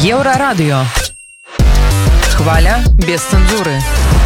Еўрарадыё. Хваля без цэнзуры.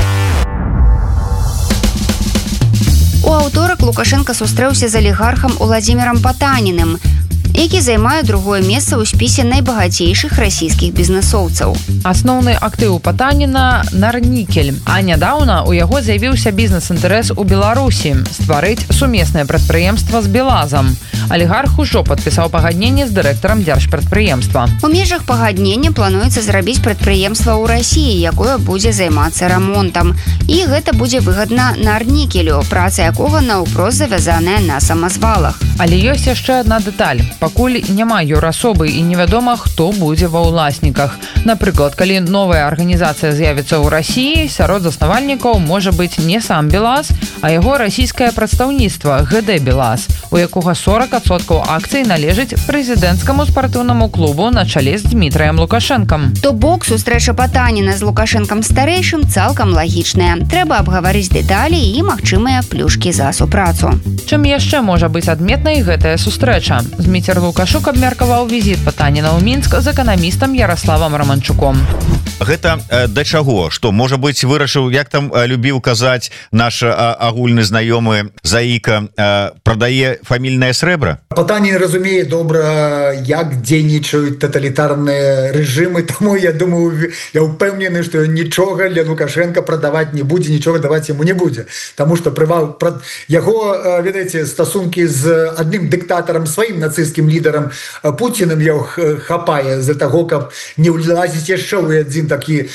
У аўторак Лукашенко сустрэўся з алігархам Уладзімірам Патаніным, які займае другое месца ў спісе найбагацейшых расійскіх бізнэсоўцаў. Асноўны актыў Патаніна – Нарнікель, а нядаўна у яго з'явіўся бізнес-інтарэс у Беларусі – стварыць сумеснае прадпрыемства з Белазам. Алігарх ужо падпісаў пагадненне з дырэктарам дзяржпрадпрыемства. У межах пагаднення плануецца зрабіць прадпрыемства ў Расіі, якое будзе займацца рамонтам. І гэта будзе выгадна Нарнікелю, праца якога наўпрост завязаная на самазвалах. Але ёсць яшчэ адна дэталь. Пакуль няма юрасобы і невядома, хто будзе ва ўласніках. Напрыклад, калі новая арганізацыя з'явіцца ў Расіі, сярод заснавальнікаў можа быць не сам Белаз, а яго расійскае прадстаўніцтва ГД Белаз, у якога 40% акцый належыць прэзідэнцкаму спартыўнаму клубу на чале з Дмітрыем Лукашэнкам. То бок сустрэча Патаніна з Лукашэнкам старэйшым цалкам лагічная. Трэба абгаварыць дэталі і магчымыя плюшкі за супрацу. Чым яшчэ можа быць адметнай гэтая сустрэча? Зміцер Лукашук абмеркаваў візіт Патаніна ў Мінск з эканамістам Ярославам Романчуком. Гэта да чаго? Што, можа быць, вырашыў, як там любіў казаць наш агульны знаёмы Заіка, прадае фамільнае срэбра? Патанін разумее добра, як дзейнічаюць таталітарныя рэжымы, таму я думаю, я ўпэўнены, што нічога для Лукашенка прадаваць не будзе, нічога даваць яму не будзе. Таму што яго, ведаеце, стасункі з адным дыктатарам, сваім нацысцкім лідарам Пуціным яго хапае з-за таго, каб не ўлазіць яшчэ ў адзін такі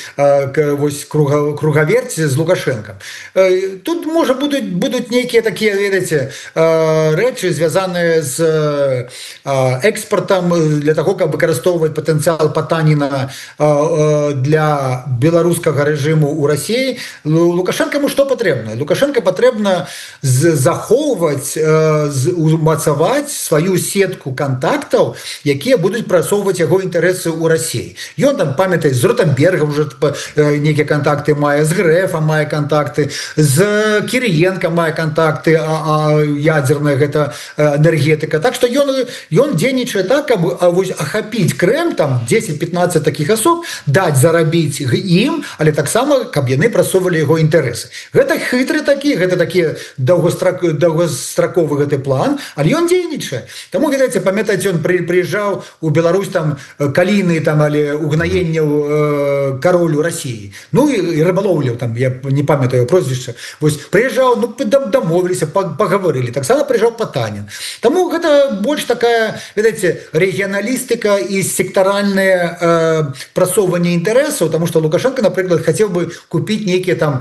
кругаверць з Лукашенкам. Тут, можа, будуць нейкія такія, ведаеце, рэчы, звязаныя з экспартам для таго, каб выкарыстоўваць патэнцыял Патаніна для беларускага рэжыму ў Расіі. Лукашэнкаму што патрэбна? Лукашенко патрэбна захоўваць, умацаваць сваю сетку кантактаў, якія будуць прасоўваць яго інтарэсы ў Расіі. Ён там, памятай, з Ротенбергом уже нейкія кантакты мае, з Грэфам мае кантакты, з Кірыенка мае кантакты, ядзерная гэта энергетыка. Так што ён дзейнічае так, каб ахапіць Крэм, там 10-15 такіх асоб, даць зарабіць ім, але таксама, каб яны прасоўвалі яго інтарэсы. Гэта хітры такі, гэта такі даўгостраковы гэты план, але ён дзейнічае. Таму, ведаеце, памятаеце, ён прыязджаў у Беларусь, там, каліны, там, але угнаенняў каролю Расіі. Ну, і рыбалоўляў, там, я не памятаю прозвішча. Вось, прыязджаў, ну, дамовіліся, пагаварылі. Таксама прыязджаў Патанін. Таму гэта больш такая, ведаеце, рэгіяналістыка і сектаральнае прасоўванне інтарэсаў, таму што Лукашенко, напрыклад, хацеў бы купіць нейкія там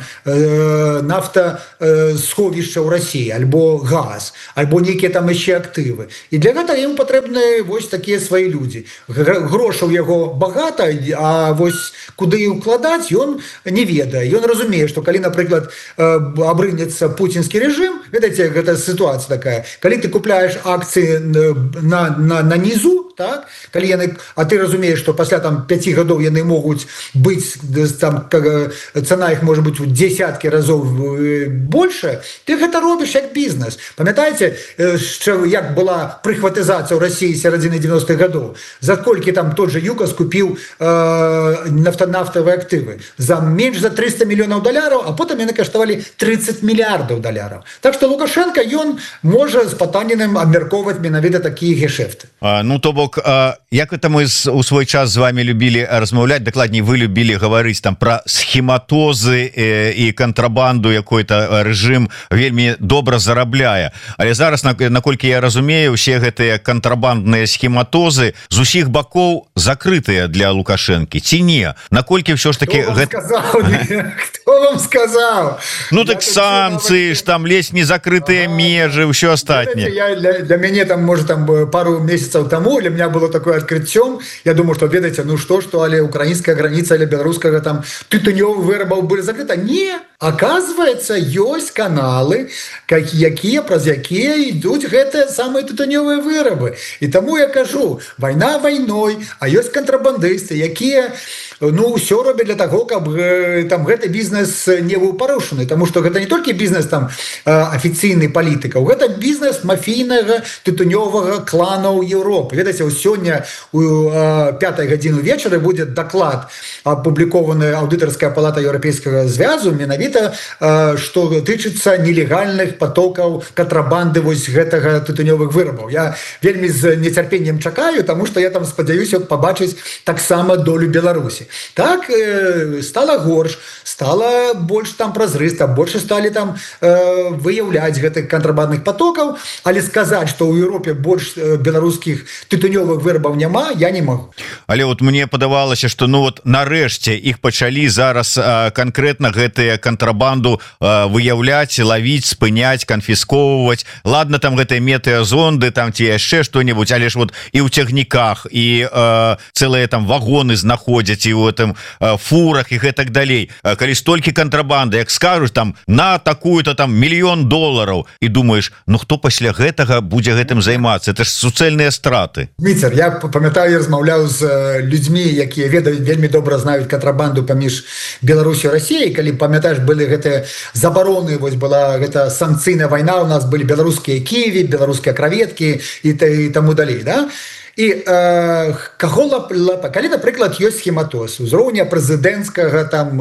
нафтасховішча ў Расіі, альбо газ, альбо нейкія там яшчэ актывы. І для гэтага ім патрэбны вось такія свае людзі. Грошаў яго багата, а вось куды іх укладаць, ён не ведае. Ён разумее, што калі, напрыклад, абрынецца пуцінскі рэжым, ведаеце, гэта сітуацыя такая, калі ты купляеш акцыі на нізу, так? Калі яны, а ты разумееш, што пасля там 5 гадоў яны могуць быць, там, цана іх можа быць у дзесяткі разоў больше, ты гэта робіш як бізнес. Памятаеце, як была прыхватызацыя ў Расіі сярэдзіны 90-х гадоў? За колькі там тот же ЮКОС купіў нафтавыя актывы? За менш за $300 мільёнаў, а потым яны каштавалі $30 мільярдаў. Так што Лукашенко, ён можа з Патанінам абмяркоўваць менавіта такія гешэфты. Ну, то бок, як это мы у свой час з вами любілі размаўляць, дакладней, вы любілі гаварыць там пра схематозы і кантрабанду, якой-то рэжым вельмі добра зарабляе. Але зараз, наколькі я разумею, усе гэтыя кантрабандныя схематозы з усіх бакоў закрытыя для Лукашэнкі, ці не? Наколькі ўсё ж таки... Хто вам сказаў? Ну, так санкцыі ж, там лезь незакрытыя межы, ўсё астатняе. Для мяне там, можа, там пару месяцаў таму, для меня было такое адкрыццём. Я думаю, што, ведаеце, ну што, але украінская граніца, але беларускага там тытунёвых вырабаў былі закрыта. Не! Оказывается, ёсць каналы, праз якія ідуць гэтыя самыя тытунёвыя вырабы. І таму я кажу, вайна вайной, а ёсць кантрабандысты, якія ўсё робяць для таго, каб там гэты бізнес не быў парушаны, таму што гэта не толькі бізнес там афіцыйны палітыкаў, гэта бізнес мафійнага тытунёвага клана ў Еўропы. Ведаеце, ведаеце сёння у 5 гадзіну вечара будет доклад, апублікований аўдытарская палата еўрапейскага звязу, менавіта што тычыцца нелегальных потокаў кантрабанды вось гэтага тытунёвых вырабаў. Я вельмі з нецярпеннем чакаю, тому што я там спадзяюся пабачыць таксама долю Беларусі. Так стала горш, стала больш там празрыста, больш сталі там выяўляць гэтых кантрабандных потокаў, але сказаць, што ў Еўропе больш беларускіх тытунёвых вырабаў няма, я не магу. Але вот мне падавалася, што ну вот нарэшце іх пачалі зараз канкрэтна гэтыя кантрабанду выяўляць, лавіць, спыняць, канфісковваць. Ладно, там гэтыя метэазонды, там ці яшчэ што-небудзь, але ж вот і ў цягніках, і цэлыя там вагоны знаходзяць, і ў гэтым фурах і гэтак далей. Калі столькі кантрабанды, як скажуць там на такую-то там $1 мільён, і думаеш, ну хто пасля гэтага будзе гэтым займацца? Это ж суцэльныя страты. Міцер, я памятаю, размаўляў з людзьмі, якія ведаюць, вельмі добра знаюць кантрабанду паміж Беларусі і Расіяй. Калі памятаеш, былі гэтыя забароны, вось была гэта санкцыйная вайна, у нас былі беларускія ківі, беларускія краветкі і таму далей, да? І каго лапа, калі, напрыклад, ёсць схематоз узроўня прэзідэнцкага там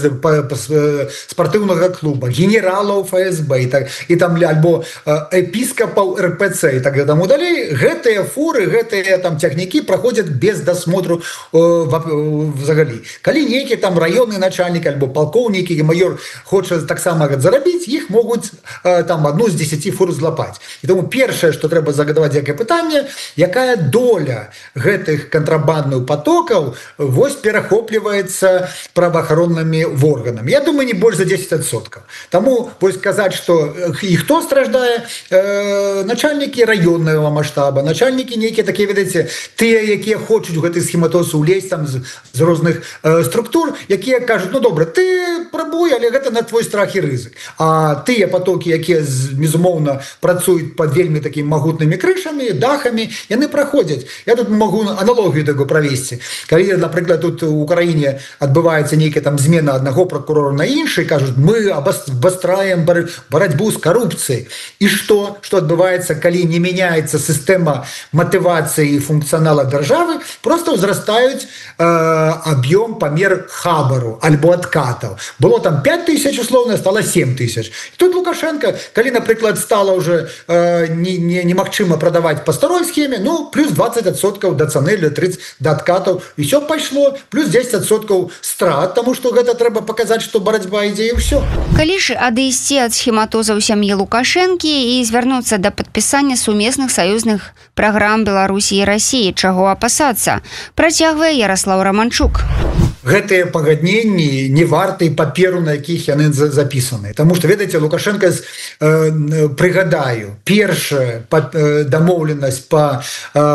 спартыўнага клуба, генералаў ФСБ і там альбо епіскапаў РПЦ і так таму далей, гэтыя фуры, гэтыя там цягнікі праходзяць без дасмотру взагалі. Калі нейкі там раённы начальнік альбо палкоўнік і маёр хоча таксама зарабіць, іх могуць там адну з 10 фур злапаць. І таму першае, што трэба загадаваць якае пытанне, якая доля гэтых кантрабандных потокаў вось перахопліваецца праваахароннымі органамі. Я думаю, не больш за 10%. Таму вось казаць, што і хто страждае, начальнікі раённага маштаба, начальнікі нейкія такія, ведаеце, тыя, якія хочуць у гэты схематоз улезць там з розных структур, якія кажуць, ну добра, ты прабуй, але гэта на твой страх і рызык. А тыя потокі, якія безумоўна працуюць пад вельмі такімі магутнымі крышамі, дахамі, яны праходзяць. Я тут могу аналогію таку правесці. Калі, напрыклад, тут у Украіне адбываецца нейкая там змена аднаго прокурора на іншы, кажуць, мы абастраем барацьбу з карупцыяй. І што? Што адбываецца, калі не мяняецца сістэма матывацыі і функцыянала дзяржавы, просто ўзрастаюць аб'ём, памер хабару альбо адкатаў. Было там 5 тысяч условно, стало 7 тысяч. І тут Лукашенко, калі, напрыклад, стала уже немагчыма прадаваць па старой схеме, ну, плюс 20% до цаны для 30 до адкатаў, і все пайшло, плюс 10% страт, тому што гэта трэба паказаць, што барацьба ідзе і ўсё. Калі ж адысці ад схематозаў сям'і Лукашэнкі і звярнуцца да падпісання сумесных саюзных праграм Беларусі і Расіі, чаго апасацца, працягвае Ярослаў Романчук. Гэтыя пагадненні не варты паперу, на якіх яны запісаны. Таму што, ведаеце, Лукашенко, прыгадаю, першая дамоўленасць па